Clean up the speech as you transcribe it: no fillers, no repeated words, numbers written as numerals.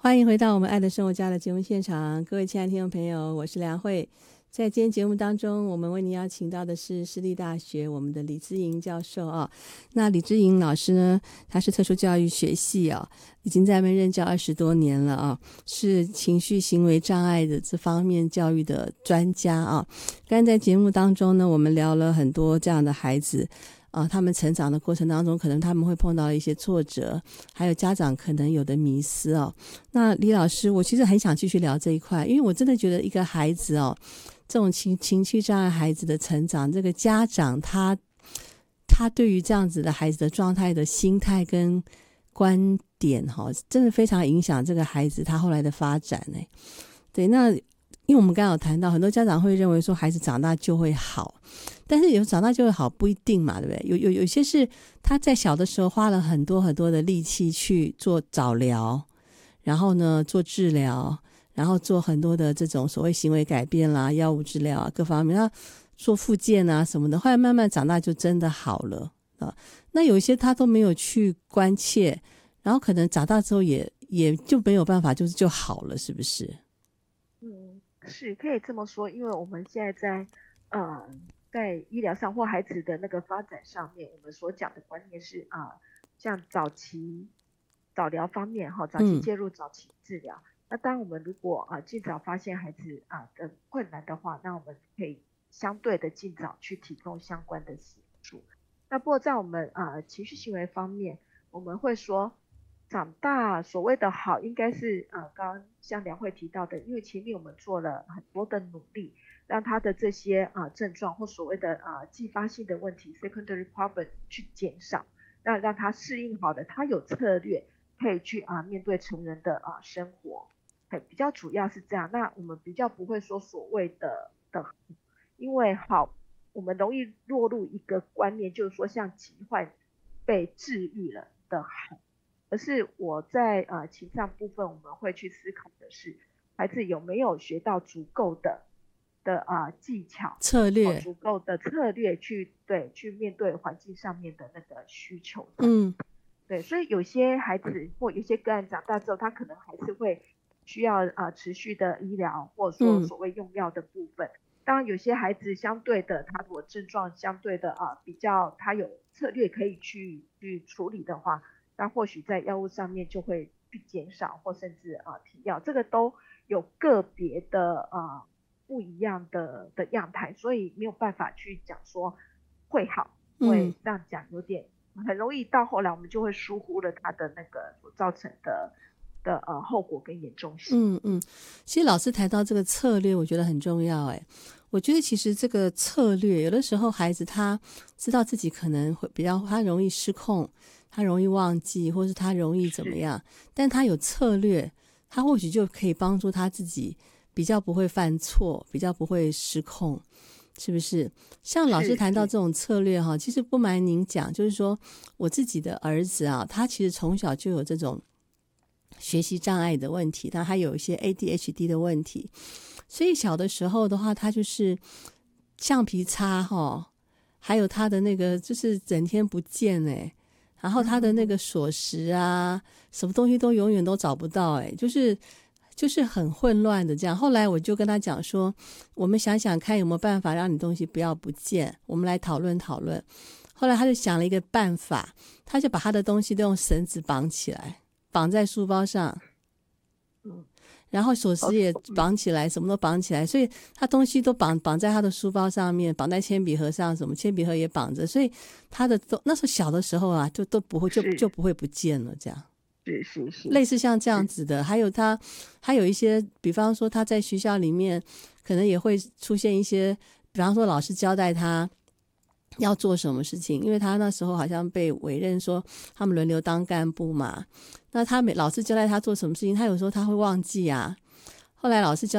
欢迎回到我们爱的生活家的节目现场，各位亲爱的听众朋友，我是梁慧。在今天节目当中，我们为您邀请到的是私立大学我们的李之莹教授啊。那李之莹老师呢，他是特殊教育学系啊，已经在那边任教20多年了啊，是情绪行为障碍的这方面教育的专家啊。刚才在节目当中呢，我们聊了很多这样的孩子他们成长的过程当中，可能他们会碰到一些挫折，还有家长可能有的迷思哦。那李老师，我其实很想继续聊这一块，因为我真的觉得一个孩子这种情绪障碍孩子的成长，这个家长他对于这样子的孩子的状态的心态跟观点真的非常影响这个孩子他后来的发展对，那因为我们刚刚有谈到，很多家长会认为说孩子长大就会好，但是有长大就会好不一定嘛，对不对？有些是他在小的时候花了很多很多的力气去做早疗，然后呢做治疗，然后做很多的这种所谓行为改变啦、药物治疗各方面，他做复健啊什么的，后来慢慢长大就真的好了那有一些他都没有去关切，然后可能长大之后也就没有办法就好了，是不是？ 是可以这么说，因为我们现在在医疗上或孩子的那个发展上面，我们所讲的观念是像早期早疗方面早期介入、早期治疗。那当我们如果尽早发现孩子的困难的话，那我们可以相对的尽早去提供相关的协助。那不过在我们情绪行为方面，我们会说长大所谓的好应该是刚刚像梁慧提到的，因为前面我们做了很多的努力，让他的这些症状或所谓的继发性的问题 secondary problem 去减少，那让他适应好的，他有策略可以去面对成人的生活，比较主要是这样。那我们比较不会说所谓的因为好我们容易落入一个观念，就是说像疾患被治愈了的好，而是我在情商部分我们会去思考的是孩子有没有学到足够的技巧策略， 足够的策略去面对环境上面的那个需求对，所以有些孩子或有些个案长大之后，他可能还是会需要持续的医疗或者说所谓用药的部分。当然有些孩子相对的他如果症状相对的比较他有策略可以去处理的话，那或许在药物上面就会去减少或甚至停药，这个都有个别的不一样的样态，所以没有办法去讲说会好，会这样讲有点很容易到后来我们就会疏忽了他的那个所造成的后果跟严重性。 其实老师谈到这个策略，我觉得很重要我觉得其实这个策略有的时候孩子他知道自己可能会他容易失控，他容易忘记，或是他容易怎么样，但他有策略，他或许就可以帮助他自己比较不会犯错，比较不会失控，是不是？像老师谈到这种策略其实不瞒您讲，就是说我自己的儿子他其实从小就有这种学习障碍的问题，他还有一些 ADHD 的问题，所以小的时候的话，他就是橡皮擦还有他的那个就是整天不见然后他的那个锁匙什么东西都永远都找不到就是很混乱的这样。后来我就跟他讲说，我们想想看有没有办法让你东西不要不见，我们来讨论讨论。后来他就想了一个办法，他就把他的东西都用绳子绑起来，绑在书包上然后锁匙也绑起来，什么都绑起来，所以他东西都绑在他的书包上面，绑在铅笔盒上，什么铅笔盒也绑着，所以他的那时候小的时候就都不会就不会不见了这样。 是类似像这样子的。还有他还有一些，比方说他在学校里面可能也会出现一些，比方说老师交代他要做什么事情，因为他那时候好像被委任说他们轮流当干部嘛，那老师交代他做什么事情，他有时候他会忘记后来老师交